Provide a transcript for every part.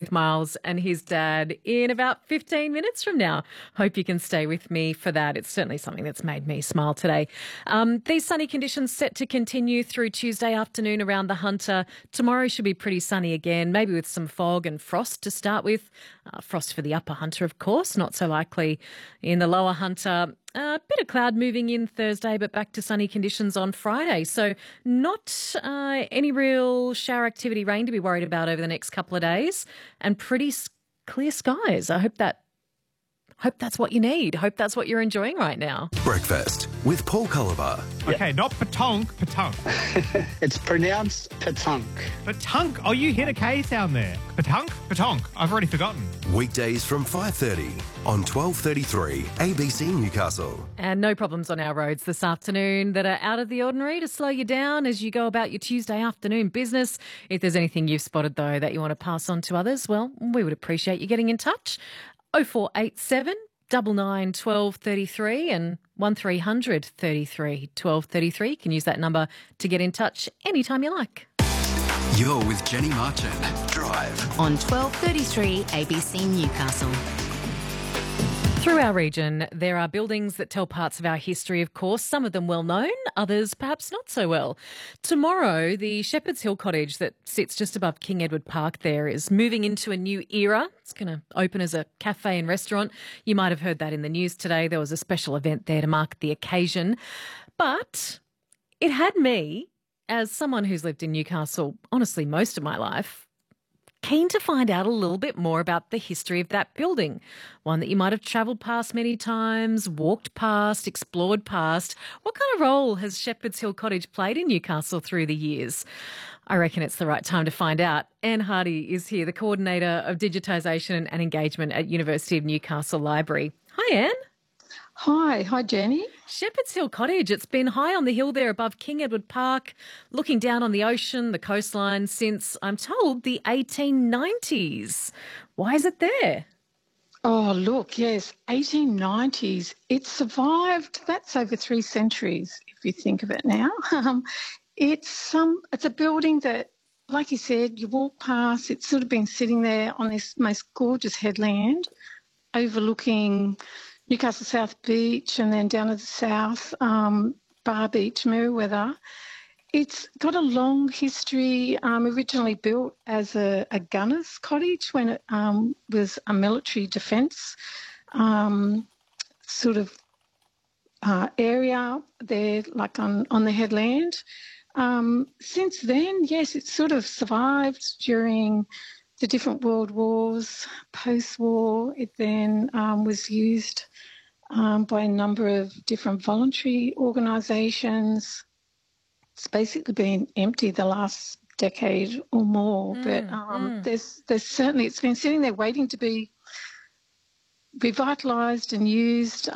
with Miles and his dad in about 15 minutes from now. Hope you can stay with me for that. It's certainly something that's made me smile today. These sunny conditions set to continue through Tuesday afternoon around the Hunter. Tomorrow should be pretty sunny again, maybe with some fog and frost to start with. Frost for the upper Hunter, of course, not so likely in the lower Hunter. A bit of cloud moving in Thursday, but back to sunny conditions on Friday. So not any real shower activity, rain to be worried about over the next couple of days, and pretty clear skies. I hope that's what you need. Hope that's what you're enjoying right now. Breakfast with Paul Culliver. Okay, not patonk, patunk. It's pronounced patunk. Patunk? Oh, you hit a K sound there. Patunk? Patonk. I've already forgotten. Weekdays from 5:30 on 12:33 ABC Newcastle. And no problems on our roads this afternoon that are out of the ordinary to slow you down as you go about your Tuesday afternoon business. If there's anything you've spotted, though, that you want to pass on to others, well, we would appreciate you getting in touch. 0487 99 12 33 and 1300 33 12 33. You can use that number to get in touch anytime you like. You're with Jenny Marchant. Drive on 12:33 ABC Newcastle. Through our region, there are buildings that tell parts of our history, of course, some of them well known, others perhaps not so well. Tomorrow, the Shepherd's Hill cottage that sits just above King Edward Park there is moving into a new era. It's going to open as a cafe and restaurant. You might have heard that in the news today. There was a special event there to mark the occasion. But it had me, as someone who's lived in Newcastle, honestly, most of my life, keen to find out a little bit more about the history of that building, one that you might have travelled past many times, walked past, explored past. What kind of role has Shepherd's Hill Cottage played in Newcastle through the years? I reckon it's the right time to find out. Anne Hardy is here, the Coordinator of Digitisation and Engagement at University of Newcastle Library. Hi, Anne. Hi Jenny. Shepherd's Hill Cottage, it's been high on the hill there above King Edward Park, looking down on the ocean, the coastline, since, I'm told, the 1890s. Why is it there? Oh, look, yes, 1890s. It survived, that's over 3 centuries, if you think of it now. It's a building that, like you said, you walk past, it's sort of been sitting there on this most gorgeous headland overlooking Newcastle South Beach and then down to the south, Bar Beach, Merewether. It's got a long history, originally built as a gunner's cottage when it was a military defence area there, like on the headland. Since then, yes, it's sort of survived during the different world wars. Post-war, it then was used by a number of different voluntary organisations. It's basically been empty the last decade or more, but there's certainly, it's been sitting there waiting to be revitalised and used.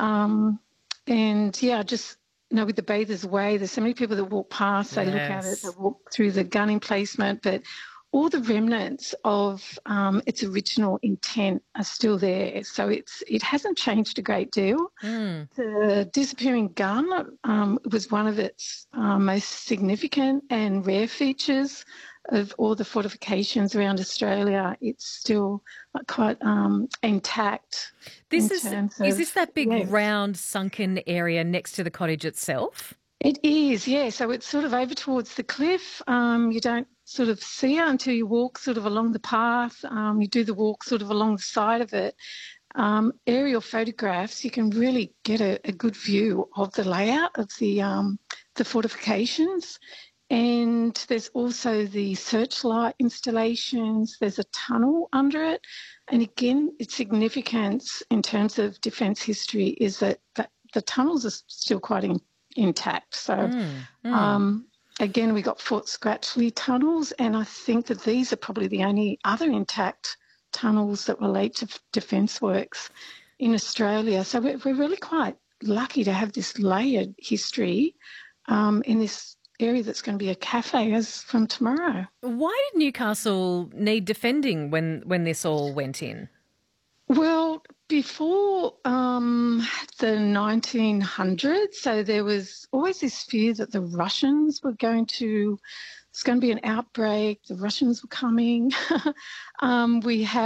With the Bathers Way, there's so many people that walk past, they look at it, they walk through the gun emplacement, but all the remnants of its original intent are still there. So it hasn't changed a great deal. The disappearing gun was one of its most significant and rare features of all the fortifications around Australia. It's still quite intact. Is this that big round sunken area next to the cottage itself? It is, yeah. So it's sort of over towards the cliff. You don't sort of see it until you walk sort of along the path. You do the walk sort of along the side of it. Aerial photographs, you can really get a good view of the layout of the fortifications. And there's also the searchlight installations. There's a tunnel under it. And again, its significance in terms of defence history is that the tunnels are still quite intact. So, again, we got Fort Scratchley tunnels, and I think that these are probably the only other intact tunnels that relate to defence works in Australia. So we're really quite lucky to have this layered history in this area that's going to be a cafe as from tomorrow. Why did Newcastle need defending when this all went in? Well, before the 1900s, so there was always this fear that the Russians were going to, it's going to be an outbreak, the Russians were coming. We had